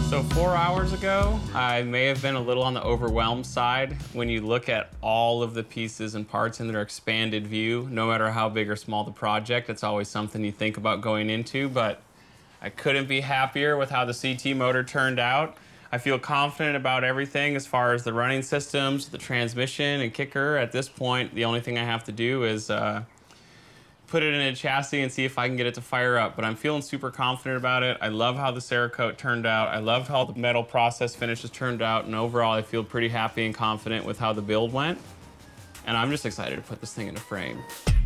So 4 hours ago, I may have been a little on the overwhelmed side. When you look at all of the pieces and parts in their expanded view, no matter how big or small the project, it's always something you think about going into, but I couldn't be happier with how the CT motor turned out. I feel confident about everything as far as the running systems, the transmission and kicker. At this point, the only thing I have to do is put it in a chassis and see if I can get it to fire up. But I'm feeling super confident about it. I love how the Cerakote turned out. I love how the metal process finishes turned out. And overall, I feel pretty happy and confident with how the build went. And I'm just excited to put this thing in a frame.